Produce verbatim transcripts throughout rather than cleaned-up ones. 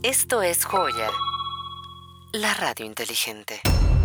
Esto es Joya, la radio inteligente.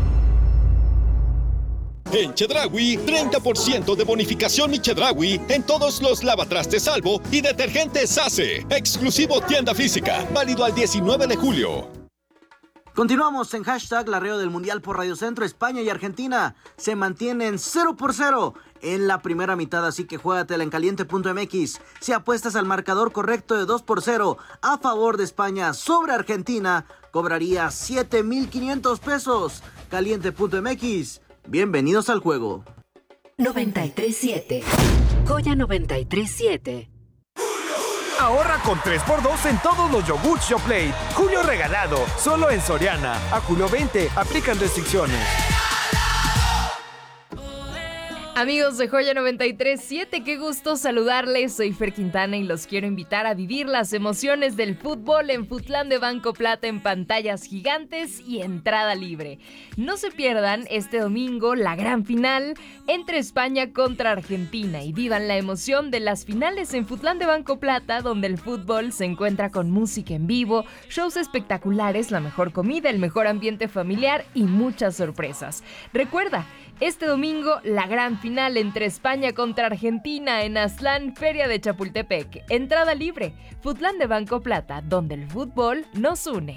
En Chedraui, treinta por ciento de bonificación y Chedraui en todos los lavatrastes Salvo y detergentes Ace. Exclusivo tienda física, válido al diecinueve de julio. Continuamos en hashtag Larreo del Mundial por Radio Centro. España y Argentina se mantienen cero por cero en la primera mitad, así que juégatela en caliente punto m x. Si apuestas al marcador correcto de dos por cero a favor de España sobre Argentina, cobraría siete mil quinientos pesos. caliente punto m x. Bienvenidos al juego. noventa y tres siete. Joya noventa y tres siete. Ahorra con tres por dos en todos los yogurts Yoplait. Julio regalado, solo en Soriana. A julio veinte, aplican restricciones. Amigos de Joya noventa y tres siete, qué gusto saludarles. Soy Fer Quintana y los quiero invitar a vivir las emociones del fútbol en Futlán de Banco Plata en pantallas gigantes y entrada libre. No se pierdan este domingo la gran final entre España contra Argentina y vivan la emoción de las finales en Futlán de Banco Plata, donde el fútbol se encuentra con música en vivo, shows espectaculares, la mejor comida, el mejor ambiente familiar y muchas sorpresas. Recuerda, este domingo la gran final entre España contra Argentina en Aztlán, Feria de Chapultepec. Entrada libre, Futlán de Banco Plata, donde el fútbol nos une.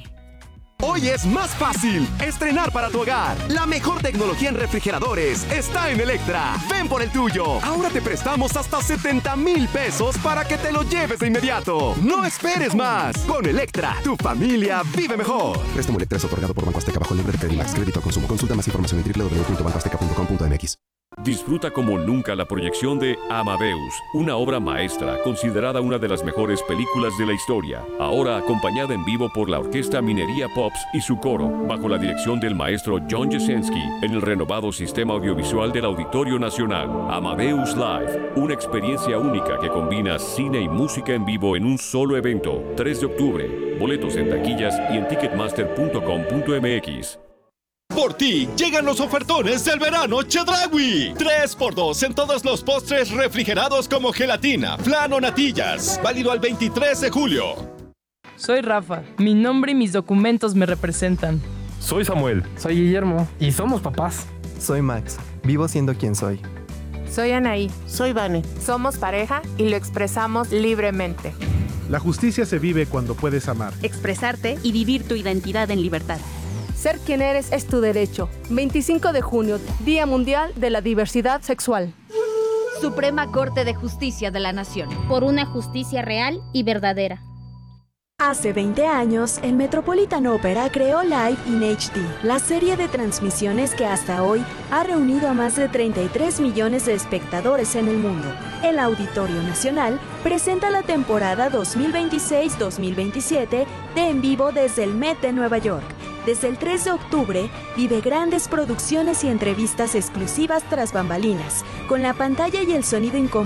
Hoy es más fácil estrenar para tu hogar. La mejor tecnología en refrigeradores está en Electra. Ven por el tuyo. Ahora te prestamos hasta setenta mil pesos para que te lo lleves de inmediato. No esperes más. Con Electra, tu familia vive mejor. Préstamo Electra es otorgado por Banco Azteca bajo el nombre de Credimax. Crédito al consumo. Consulta más información en doble u doble u doble u punto banco azteca punto com punto m x. Disfruta como nunca la proyección de Amadeus, una obra maestra considerada una de las mejores películas de la historia, ahora acompañada en vivo por la Orquesta Minería Pops y su coro, bajo la dirección del maestro John Jasenski, en el renovado sistema audiovisual del Auditorio Nacional. Amadeus Live, una experiencia única que combina cine y música en vivo en un solo evento. tres de octubre, boletos en taquillas y en ticketmaster punto com punto m x. Por ti, llegan los ofertones del verano Chedraui. tres por dos en todos los postres refrigerados como gelatina, flan o natillas. Válido al veintitrés de julio. Soy Rafa. Mi nombre y mis documentos me representan. Soy Samuel. Soy Guillermo. Y somos papás. Soy Max. Vivo siendo quien soy. Soy Anaí. Soy Vane. Somos pareja y lo expresamos libremente. La justicia se vive cuando puedes amar, expresarte y vivir tu identidad en libertad. Ser quien eres es tu derecho. veinticinco de junio, Día Mundial de la Diversidad Sexual. Suprema Corte de Justicia de la Nación. Por una justicia real y verdadera. Hace veinte años, el Metropolitan Opera creó Live in H D, la serie de transmisiones que hasta hoy ha reunido a más de treinta y tres millones de espectadores en el mundo. El Auditorio Nacional presenta la temporada dos mil veintiséis dos mil veintisiete de En Vivo desde el Met de Nueva York. Desde el tres de octubre, vive grandes producciones y entrevistas exclusivas tras bambalinas, con la pantalla y el sonido incomparables